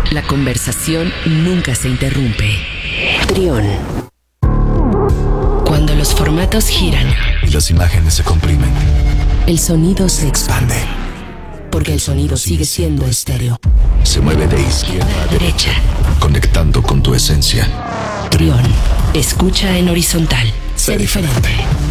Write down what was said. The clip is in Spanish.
La conversación nunca se interrumpe. Trión. Cuando los formatos giran y las imágenes se comprimen, el sonido se expande. expande. Porque el sonido sigue siendo estéreo. Se mueve de izquierda a Derecha. conectando con tu esencia. Trión. Escucha en horizontal. Sé diferente.